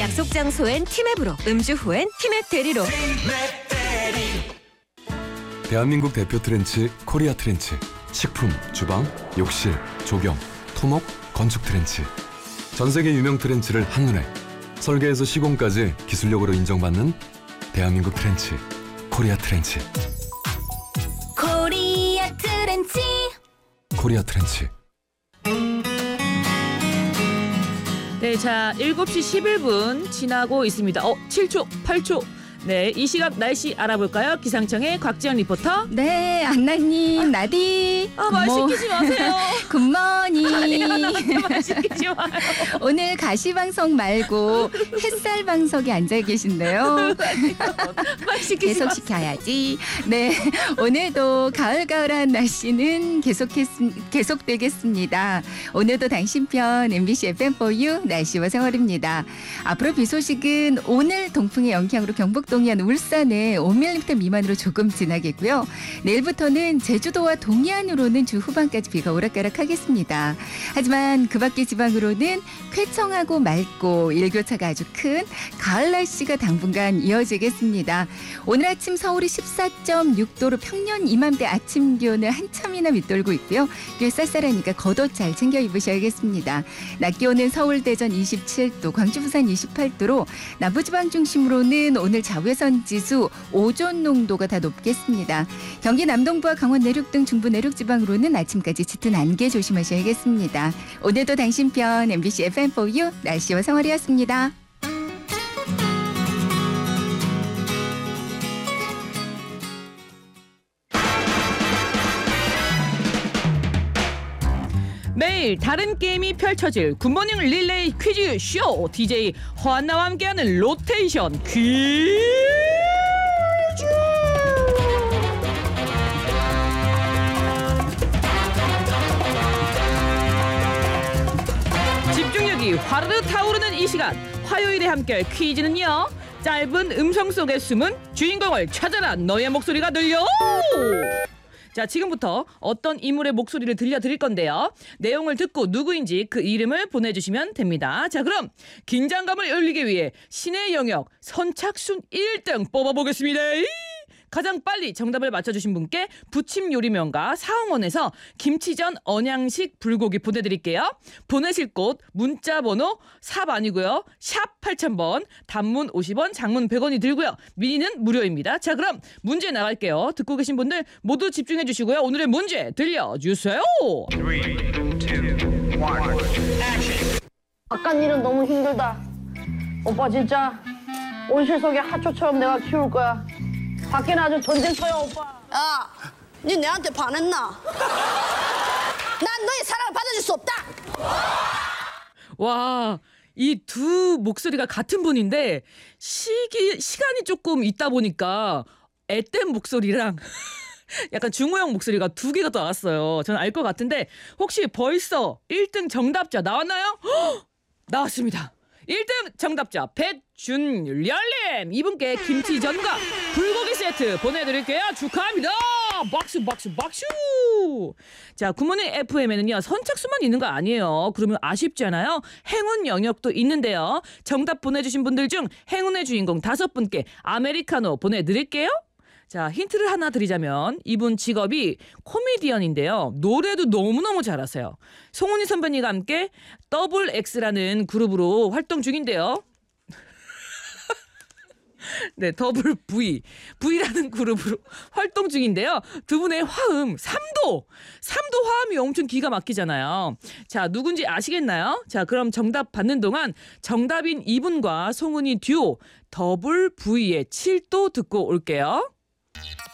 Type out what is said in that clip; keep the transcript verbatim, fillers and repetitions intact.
약속 장소엔 티맵으로, 음주 후엔 티맵 대리로. 대한민국 대표 트렌치 코리아 트렌치. 식품, 주방, 욕실, 조경, 토목, 건축 트렌치. 전 세계 유명 트렌치를 한눈에, 설계에서 시공까지 기술력으로 인정받는 대한민국 트렌치 코리아 트렌치. 코리아 트렌치. 코리아 트렌치. 네, 자, 일곱 시 십일 분 지나고 있습니다. 어, 칠 초, 팔 초. 네, 이 시각 날씨 알아볼까요? 기상청의 곽지연 리포터. 네, 안나님, 나디. 아, 말 시키지 마세요. 굿모닝. 아니요, 나한테 말 시키지 마요. 오늘 가시방석 말고 햇살 방석에 앉아 계신데요. 말 시키지 계속 마세요. 시켜야지. 네, 오늘도 가을가을한 날씨는 계속했, 계속되겠습니다. 오늘도 당신 편 엠비씨 에프엠포유 날씨와 생활입니다. 앞으로 비 소식은 오늘 동풍의 영향으로 경북 동해안 울산에 오 밀리미터 미만으로 조금 지나겠고요. 내일부터는 제주도와 동해안으로는 주 후반까지 비가 오락가락하겠습니다. 하지만 그 밖의 지방으로는 쾌청하고 맑고 일교차가 아주 큰 가을 날씨가 당분간 이어지겠습니다. 오늘 아침 서울이 십사 점 육 도로 평년 이맘때 아침 기온을 한참이나 밑돌고 있고요. 꽤 쌀쌀하니까 겉옷 잘 챙겨 입으셔야겠습니다. 낮 기온은 서울, 대전 이십칠 도, 광주, 부산 이십팔 도로 남부지방 중심으로는 오늘 자외선 지수 오존 농도가 다 높겠습니다. 경기 남동부와 강원 내륙 등 중부 내륙 지방으로는 아침까지 짙은 안개 조심하셔야겠습니다. 오늘도 당신 편 엠비씨 에프엠포유 날씨와 생활이었습니다. 매일 다른 게임이 펼쳐질 굿모닝 릴레이 퀴즈 쇼. 디제이 허한나와 함께하는 로테이션 퀴즈. 집중력이 화르르 타오르는 이 시간, 화요일에 함께할 퀴즈는요, 짧은 음성 속에 숨은 주인공을 찾아라. 너의 목소리가 들려. 자, 지금부터 어떤 인물의 목소리를 들려드릴 건데요. 내용을 듣고 누구인지 그 이름을 보내주시면 됩니다. 자, 그럼 긴장감을 올리기 위해 신의 영역 선착순 일 등 뽑아보겠습니다. 가장 빨리 정답을 맞춰주신 분께 부침 요리명가 사홍원에서 김치전 언양식 불고기 보내드릴게요. 보내실 곳 문자번호 샵 아니고요, 샵 팔천 번, 단문 오십 원, 장문 백 원이 들고요. 미니는 무료입니다. 자, 그럼 문제 나갈게요. 듣고 계신 분들 모두 집중해 주시고요. 오늘의 문제 들려주세요. three, two, one, action. 바깥 일은 너무 힘들다. 오빠 진짜 온실속의 하초처럼 내가 키울 거야. 밖에는 아주 전쟁터야, 오빠. 야, 니 내한테 반했나? 난 너의 사랑을 받아줄 수 없다. 와, 이 두 목소리가 같은 분인데 시기 시간이 조금 있다 보니까 앳된 목소리랑 약간 중후형 목소리가 두 개가 더 나왔어요. 저는 알 것 같은데 혹시 벌써 일 등 정답자 나왔나요? 헉! 나왔습니다. 일 등 정답자 백준열님, 이분께 김치전과 불고기 세트 보내드릴게요. 축하합니다. 박수 박수 박수. 자, 굿모닝 에프엠에는요 선착순만 있는 거 아니에요. 그러면 아쉽잖아요. 행운 영역도 있는데요. 정답 보내주신 분들 중 행운의 주인공 다섯 분께 아메리카노 보내드릴게요. 자, 힌트를 하나 드리자면 이분 직업이 코미디언인데요. 노래도 너무너무 잘하세요. 송은이 선배님과 함께 더블 X라는 그룹으로 활동 중인데요. 네, 더블 V, V라는 그룹으로 활동 중인데요. 두 분의 화음 삼 도, 삼 도 화음이 엄청 기가 막히잖아요. 자, 누군지 아시겠나요? 자, 그럼 정답 받는 동안 정답인 이분과 송은이 듀오 더블 V의 칠 도 듣고 올게요.